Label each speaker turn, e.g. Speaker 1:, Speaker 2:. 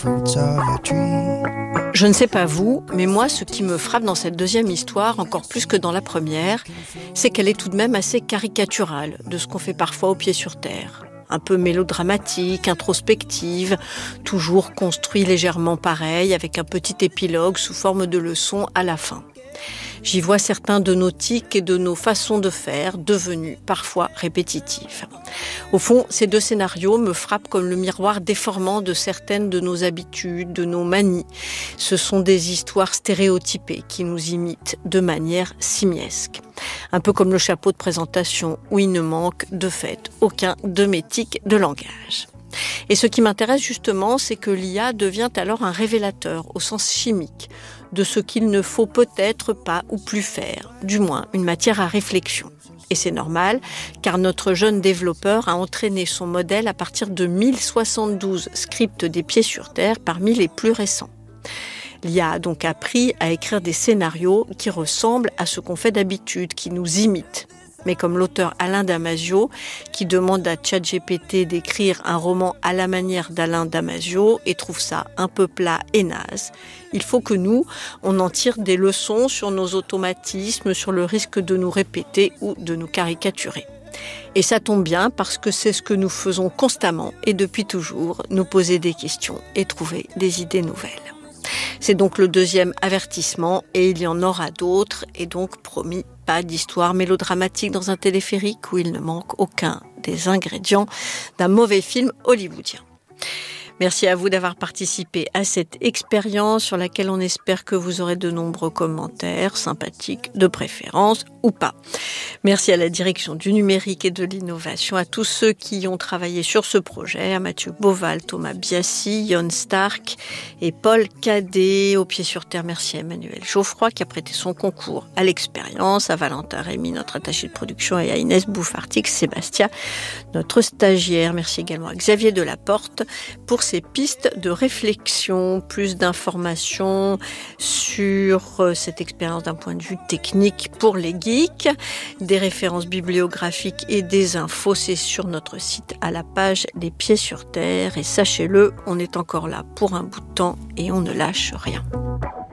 Speaker 1: fruits of your tree.
Speaker 2: Je ne sais pas vous, mais moi, ce qui me frappe dans cette deuxième histoire, encore plus que dans la première, c'est qu'elle est tout de même assez caricaturale de ce qu'on fait parfois au pied sur terre. Un peu mélodramatique, introspective, toujours construit légèrement pareil, avec un petit épilogue sous forme de leçon à la fin. J'y vois certains de nos tics et de nos façons de faire devenus parfois répétitifs. Au fond, ces deux scénarios me frappent comme le miroir déformant de certaines de nos habitudes, de nos manies. Ce sont des histoires stéréotypées qui nous imitent de manière simiesque. Un peu comme le chapeau de présentation où il ne manque de fait aucun de mes tics de langage. Et ce qui m'intéresse justement, c'est que l'IA devient alors un révélateur au sens chimique de ce qu'il ne faut peut-être pas ou plus faire, du moins une matière à réflexion. Et c'est normal, car notre jeune développeur a entraîné son modèle à partir de 1072 scripts des pieds sur terre parmi les plus récents. L'IA a donc appris à écrire des scénarios qui ressemblent à ce qu'on fait d'habitude, qui nous imitent. Mais comme l'auteur Alain Damasio, qui demande à ChatGPT d'écrire un roman à la manière d'Alain Damasio et trouve ça un peu plat et naze, il faut que nous, on en tire des leçons sur nos automatismes, sur le risque de nous répéter ou de nous caricaturer. Et ça tombe bien parce que c'est ce que nous faisons constamment et depuis toujours, nous poser des questions et trouver des idées nouvelles. C'est donc le deuxième avertissement et il y en aura d'autres et donc promis, pas d'histoire mélodramatique dans un téléphérique où il ne manque aucun des ingrédients d'un mauvais film hollywoodien. Merci à vous d'avoir participé à cette expérience sur laquelle on espère que vous aurez de nombreux commentaires sympathiques, de préférence ou pas. Merci à la direction du numérique et de l'innovation, à tous ceux qui ont travaillé sur ce projet, à Mathieu Beauval, Thomas Biassi, Yon Stark et Paul Cadet. Au pied sur terre, merci à Emmanuel Geoffroy qui a prêté son concours à l'expérience, à Valentin Rémy, notre attaché de production, et à Inès Bouffartix, Sébastien, notre stagiaire. Merci également à Xavier Delaporte pour ces pistes de réflexion, plus d'informations sur cette expérience d'un point de vue technique pour les geeks, des références bibliographiques et des infos, c'est sur notre site à la page Les Pieds sur Terre. Et sachez-le, on est encore là pour un bout de temps et on ne lâche rien.